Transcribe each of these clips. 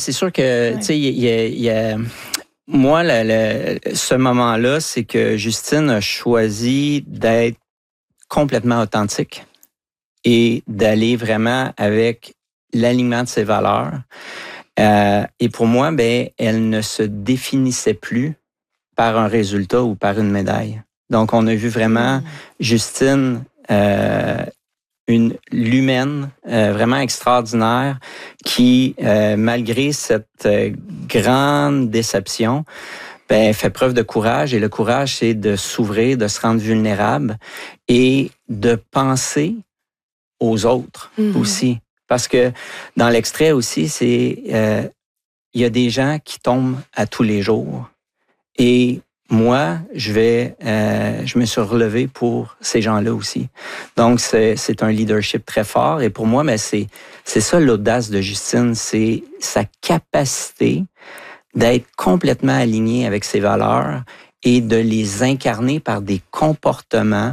c'est sûr que, tu sais, il y a moi, ce moment-là, c'est que Justine a choisi d'être complètement authentique et d'aller vraiment avec l'alignement de ses valeurs. Et pour moi, elle ne se définissait plus par un résultat ou par une médaille. Donc, on a vu vraiment Justine, l'humaine vraiment extraordinaire qui, malgré cette grande déception, fait preuve de courage. Et le courage, c'est de s'ouvrir, de se rendre vulnérable et de penser aux autres aussi. Parce que dans l'extrait aussi, c'est il y a des gens qui tombent à tous les jours. Et moi, je me suis relevé pour ces gens-là aussi. Donc, c'est un leadership très fort. Et pour moi, c'est ça l'audace de Justine, c'est sa capacité d'être complètement alignée avec ses valeurs et de les incarner par des comportements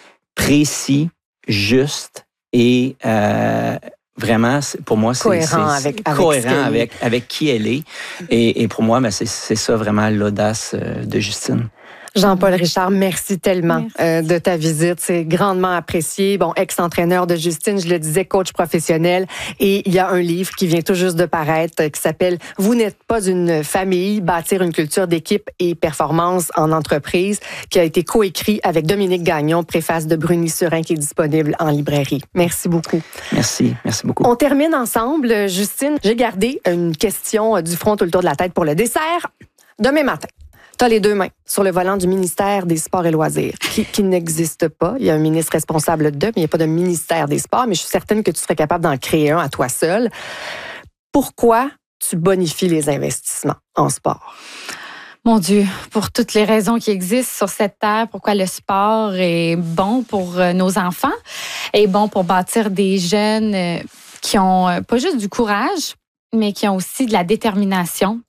précis, justes et vraiment, pour moi, c'est cohérent avec qui elle est. Et pour moi, c'est ça vraiment l'audace de Justine. Jean-Paul Richard, merci tellement de ta visite. C'est grandement apprécié. Bon, ex-entraîneur de Justine, je le disais, coach professionnel. Et il y a un livre qui vient tout juste de paraître qui s'appelle « Vous n'êtes pas une famille, bâtir une culture d'équipe et performance en entreprise » qui a été coécrit avec Dominique Gagnon, préface de Bruni Surin qui est disponible en librairie. Merci beaucoup. Merci beaucoup. On termine ensemble. Justine, j'ai gardé une question du front tout le tour de la tête pour le dessert. Demain matin, tu as les deux mains sur le volant du ministère des Sports et Loisirs, qui n'existe pas. Il y a un ministre responsable mais il n'y a pas de ministère des Sports, mais je suis certaine que tu serais capable d'en créer un à toi seul. Pourquoi tu bonifies les investissements en sport? Mon Dieu, pour toutes les raisons qui existent sur cette terre, pourquoi le sport est bon pour nos enfants, est bon pour bâtir des jeunes qui ont pas juste du courage, mais qui ont aussi de la détermination.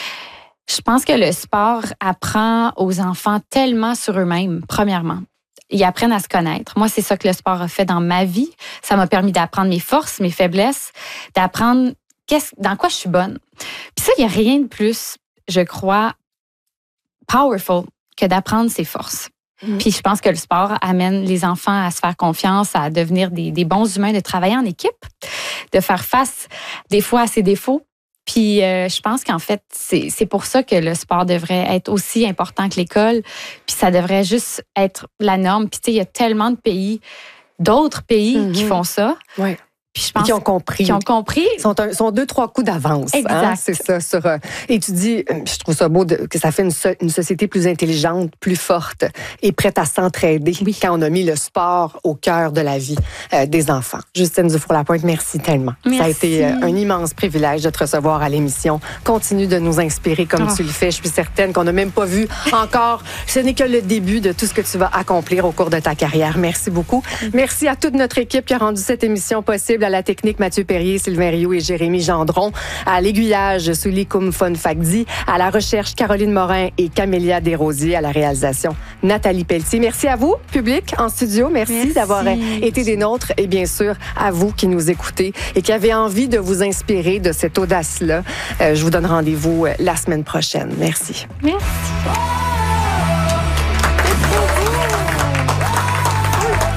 Je pense que le sport apprend aux enfants tellement sur eux-mêmes, premièrement. Ils apprennent à se connaître. Moi, c'est ça que le sport a fait dans ma vie. Ça m'a permis d'apprendre mes forces, mes faiblesses, d'apprendre dans quoi je suis bonne. Puis ça, il n'y a rien de plus, je crois, powerful que d'apprendre ses forces. Puis je pense que le sport amène les enfants à se faire confiance, à devenir des bons humains, de travailler en équipe, de faire face des fois à ses défauts. Puis je pense qu'en fait, c'est pour ça que le sport devrait être aussi important que l'école. Puis ça devrait juste être la norme. Puis tu sais, il y a tellement d'autres pays qui font ça. Ouais. Puis je pense qui ont compris. Ils sont 2-3 coups d'avance. Exact. Hein? C'est ça. Et tu dis, je trouve ça beau que ça fait une société plus intelligente, plus forte et prête à s'entraider quand on a mis le sport au cœur de la vie des enfants. Justine Dufour-Lapointe, merci tellement. Merci. Ça a été un immense privilège de te recevoir à l'émission. Continue de nous inspirer comme tu le fais. Je suis certaine qu'on n'a même pas vu encore. Ce n'est que le début de tout ce que tu vas accomplir au cours de ta carrière. Merci beaucoup. Merci à toute notre équipe qui a rendu cette émission possible. À la technique, Mathieu Perrier, Sylvain Rioux et Jérémy Gendron. À l'aiguillage, Souli Koumfon Fakdi. À la recherche, Caroline Morin et Camélia Desrosiers. À la réalisation, Nathalie Pelletier. Merci à vous, public, en studio. Merci d'avoir été des nôtres. Et bien sûr, à vous qui nous écoutez et qui avez envie de vous inspirer de cette audace-là. Je vous donne rendez-vous la semaine prochaine. Merci. Merci.